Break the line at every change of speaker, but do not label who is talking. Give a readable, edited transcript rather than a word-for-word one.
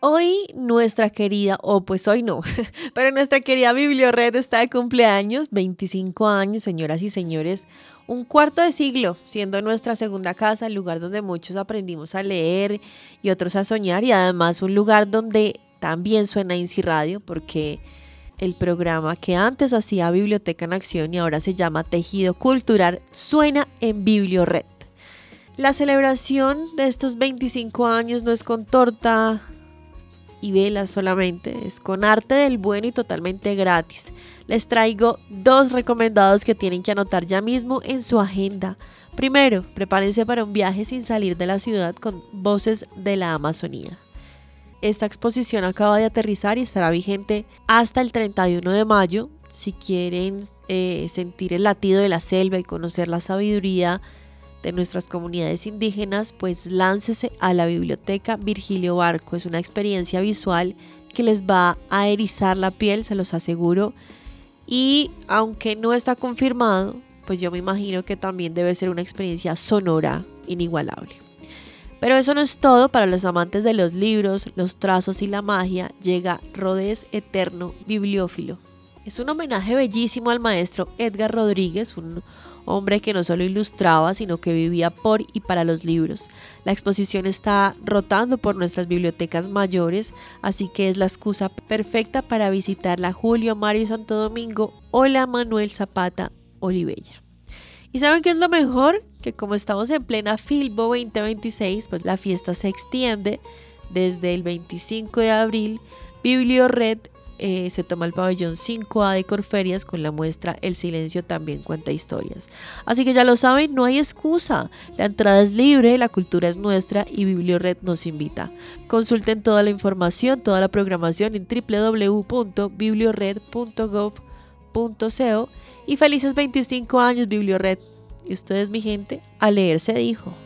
Hoy nuestra querida, o pues hoy no, pero nuestra querida Bibliored está de cumpleaños, 25 años, señoras y señores, un cuarto de siglo, siendo nuestra segunda casa, el lugar donde muchos aprendimos a leer y otros a soñar, y además un lugar donde también suena INSI Radio, porque el programa que antes hacía Biblioteca en Acción y ahora se llama Tejido Cultural suena en Bibliored. La celebración de estos 25 años no es con torta y velas solamente, es con arte del bueno y totalmente gratis. Les traigo 2 recomendados que tienen que anotar ya mismo en su agenda. Primero, prepárense para un viaje sin salir de la ciudad con Voces de la Amazonía. Esta exposición acaba de aterrizar y estará vigente hasta el 31 de mayo. Si quieren sentir el latido de la selva y conocer la sabiduría de nuestras comunidades indígenas, pues láncese a la biblioteca Virgilio Barco. Es una experiencia visual que les va a erizar la piel, se los aseguro. Y aunque no está confirmado, pues yo me imagino que también debe ser una experiencia sonora inigualable. Pero eso no es todo. Para los amantes de los libros, los trazos y la magia, llega Rodés Eterno Bibliófilo. Es un homenaje bellísimo al maestro Edgar Rodríguez, un hombre que no solo ilustraba, sino que vivía por y para los libros. La exposición está rotando por nuestras bibliotecas mayores, así que es la excusa perfecta para visitar la Julio Mario Santo Domingo o la Manuel Zapata Olivella. ¿Y saben qué es lo mejor? Que como estamos en plena Filbo 2026, pues la fiesta se extiende desde el 25 de abril. Bibliored se toma el pabellón 5A de Corferias con la muestra El silencio también cuenta historias. Así que ya lo saben, no hay excusa. La entrada es libre, la cultura es nuestra y Bibliored nos invita. Consulten toda la información, toda la programación en www.bibliored.gov.co y felices 25 años Bibliored. Y ustedes, mi gente, a leer se dijo.